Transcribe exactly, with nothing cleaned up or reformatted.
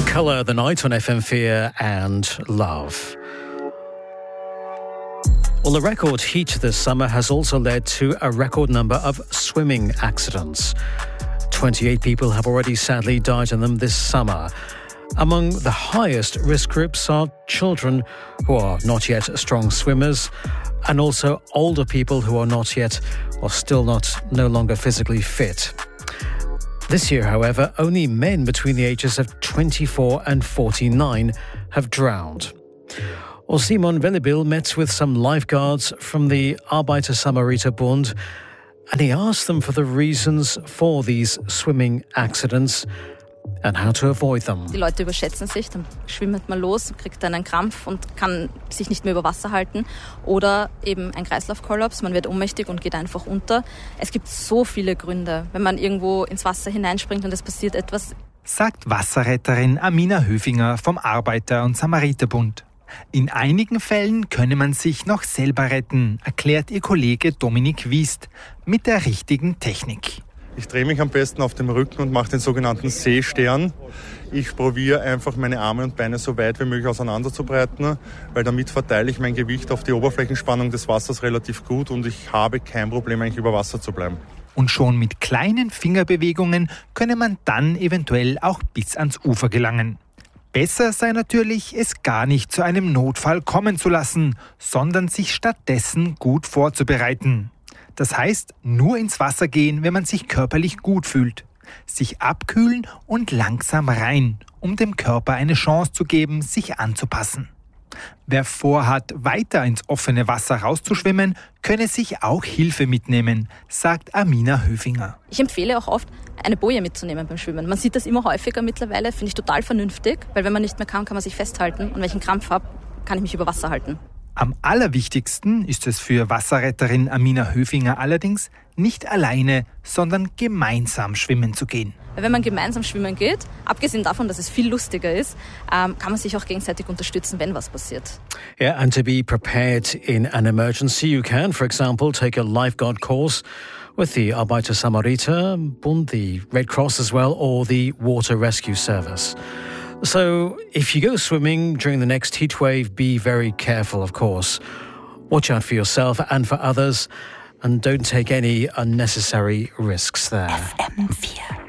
Colour the Night on F M four and Love. Well, the record heat this summer has also led to a record number of swimming accidents. twenty-eight people have already sadly died in them this summer. Among the highest risk groups are children who are not yet strong swimmers, and also older people who are not yet or still not no longer physically fit. This year, however, only men between the ages of twenty-four and forty-nine have drowned. Well, Simon Vellebil met with some lifeguards from the Arbeiter-Samariter-Bund, and he asked them for the reasons for these swimming accidents and how to avoid them. Die Leute überschätzen sich, dann schwimmt man los, kriegt dann einen Krampf und kann sich nicht mehr über Wasser halten. Oder eben ein Kreislaufkollaps, man wird ohnmächtig und geht einfach unter. Es gibt so viele Gründe, wenn man irgendwo ins Wasser hineinspringt und es passiert etwas. Sagt Wasserretterin Amina Höfinger vom Arbeiter- und Samariterbund. In einigen Fällen könne man sich noch selber retten, erklärt ihr Kollege Dominik Wiest, mit der richtigen Technik. Ich drehe mich am besten auf dem Rücken und mache den sogenannten Seestern. Ich probiere einfach meine Arme und Beine so weit wie möglich auseinanderzubreiten, weil damit verteile ich mein Gewicht auf die Oberflächenspannung des Wassers relativ gut und ich habe kein Problem, eigentlich über Wasser zu bleiben. Und schon mit kleinen Fingerbewegungen könne man dann eventuell auch bis ans Ufer gelangen. Besser sei natürlich, es gar nicht zu einem Notfall kommen zu lassen, sondern sich stattdessen gut vorzubereiten. Das heißt, nur ins Wasser gehen, wenn man sich körperlich gut fühlt. Sich abkühlen und langsam rein, um dem Körper eine Chance zu geben, sich anzupassen. Wer vorhat, weiter ins offene Wasser rauszuschwimmen, könne sich auch Hilfe mitnehmen, sagt Amina Höfinger. Ich empfehle auch oft, eine Boje mitzunehmen beim Schwimmen. Man sieht das immer häufiger mittlerweile, finde ich total vernünftig, weil wenn man nicht mehr kann, kann man sich festhalten und wenn ich einen Krampf habe, kann ich mich über Wasser halten. Am allerwichtigsten ist es für Wasserretterin Amina Höfinger allerdings, nicht alleine, sondern gemeinsam schwimmen zu gehen. Wenn man gemeinsam schwimmen geht, abgesehen davon, dass es viel lustiger ist, ähm, kann man sich auch gegenseitig unterstützen, wenn was passiert. Yeah, and to be prepared in an emergency, you can, for example, take a lifeguard course with the Arbeiter-Samariter-Bund, the Red Cross as well, or the Water Rescue Service. So, if you go swimming during the next heatwave, be very careful, of course. Watch out for yourself and for others, and don't take any unnecessary risks there. F M four